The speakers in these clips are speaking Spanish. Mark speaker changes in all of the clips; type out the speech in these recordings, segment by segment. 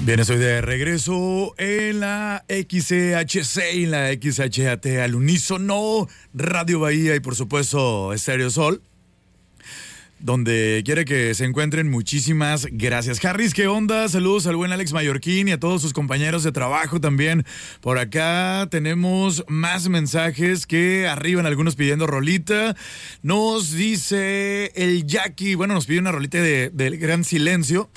Speaker 1: Bien, estoy de regreso en la XCHC y en la XHAT al unísono, Radio Bahía y por supuesto Estéreo Sol. Donde quiera que se encuentren, muchísimas gracias. Harris, ¿qué onda? Saludos al buen Alex Mallorquín y a todos sus compañeros de trabajo también. Por acá tenemos más mensajes que arriban, algunos pidiendo rolita. Nos dice el Jackie, bueno, nos pide una rolita del Gran Silencio.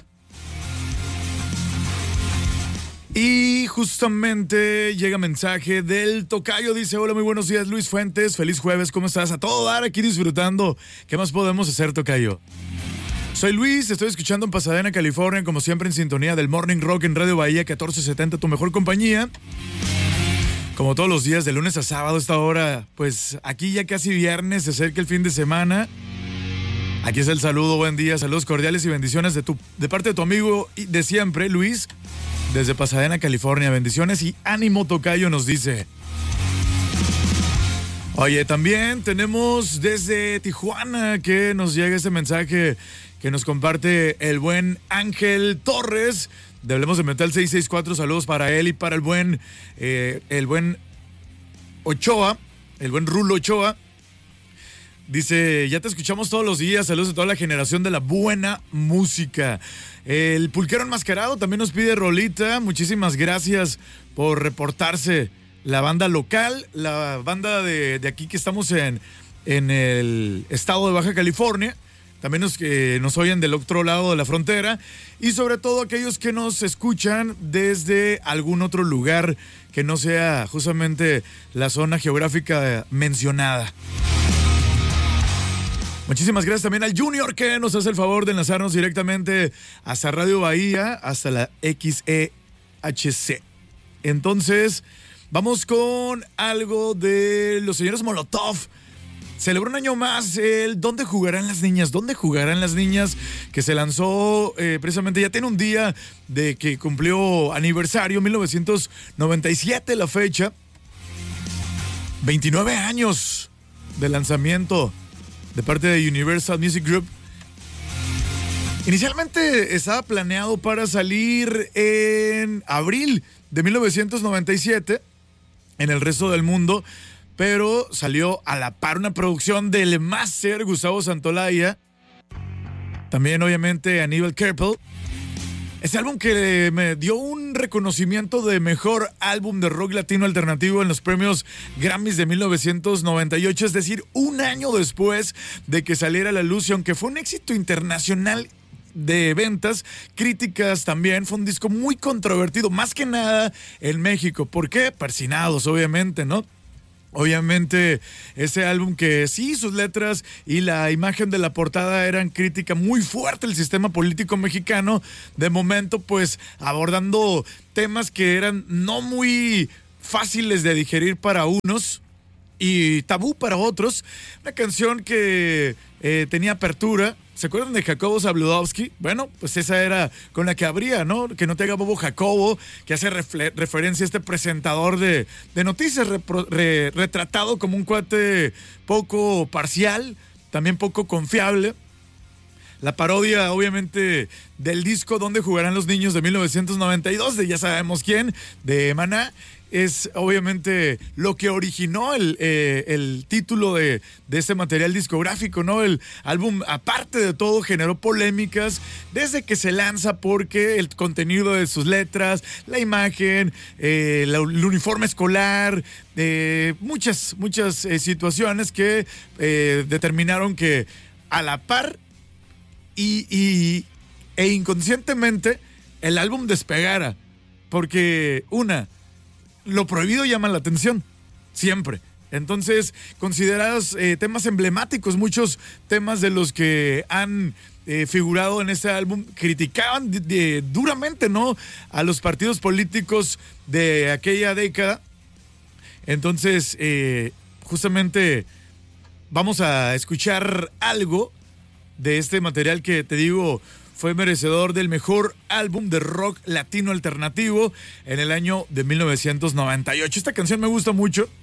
Speaker 1: Y justamente llega mensaje del tocayo, dice: hola, muy buenos días, Luis Fuentes, feliz jueves, ¿cómo estás? A todo dar aquí disfrutando. ¿Qué más podemos hacer, tocayo? Soy Luis, estoy escuchando en Pasadena, California, como siempre en sintonía del Morning Rock en Radio Bahía 1470, tu mejor compañía. Como todos los días, de lunes a sábado, a esta hora, pues aquí ya casi viernes, se acerca el fin de semana. Aquí es el saludo, buen día, saludos cordiales y bendiciones de parte de tu amigo de siempre, Luis. Desde Pasadena, California, bendiciones y ánimo, tocayo, nos dice. Oye, también tenemos desde Tijuana que nos llega este mensaje que nos comparte el buen Ángel Torres de Hablemos de Metal 664. Saludos para él y para el buen Ochoa, el buen Rulo Ochoa. Dice: ya te escuchamos todos los días, saludos a toda la generación de la buena música. El Pulquero Enmascarado también nos pide rolita, muchísimas gracias por reportarse. La banda local, la banda de aquí que estamos en el estado de Baja California, también nos oyen del otro lado de la frontera, y sobre todo aquellos que nos escuchan desde algún otro lugar que no sea justamente la zona geográfica mencionada. Muchísimas gracias también al Junior que nos hace el favor de enlazarnos directamente hasta Radio Bahía, hasta la XEHC. Entonces, vamos con algo de los señores Molotov. Celebró un año más el ¿Dónde jugarán las niñas? ¿Dónde jugarán las niñas? Que se lanzó precisamente, ya tiene un día de que cumplió aniversario, 1997 la fecha. 29 años de lanzamiento de parte de Universal Music Group. Inicialmente estaba planeado para salir en abril de 1997 en el resto del mundo, pero salió a la par una producción del máster Gustavo Santaolalla, también obviamente Aníbal Kerpel. Este álbum que me dio un reconocimiento de mejor álbum de rock latino alternativo en los premios Grammys de 1998, es decir, un año después de que saliera a la luz, y aunque fue un éxito internacional de ventas, críticas también, fue un disco muy controvertido, más que nada en México. ¿Por qué? Persinados, obviamente, ¿no? Obviamente, ese álbum que sí, sus letras y la imagen de la portada eran crítica muy fuerte al sistema político mexicano, de momento pues abordando temas que eran no muy fáciles de digerir para unos y tabú para otros. Una canción que tenía apertura. ¿Se acuerdan de Jacobo Zabludovsky? Bueno, pues esa era con la que abría, ¿no? Que no te haga bobo Jacobo, que hace referencia a este presentador de noticias retratado como un cuate poco parcial, también poco confiable. La parodia, obviamente, del disco ¿Dónde jugarán los niños? De 1992, de ya sabemos quién, de Maná, es obviamente lo que originó el título de este material discográfico, ¿no? El álbum, aparte de todo, generó polémicas desde que se lanza porque el contenido de sus letras, la imagen, el uniforme escolar, muchas situaciones que determinaron que a la par e inconscientemente el álbum despegara, porque lo prohibido llama la atención, siempre. Entonces, considerados temas emblemáticos, muchos temas de los que han figurado en este álbum criticaban duramente, ¿no?, a los partidos políticos de aquella década. Entonces, justamente vamos a escuchar algo de este material que, te digo, fue merecedor del mejor álbum de rock latino alternativo en el año de 1998. Esta canción me gusta mucho.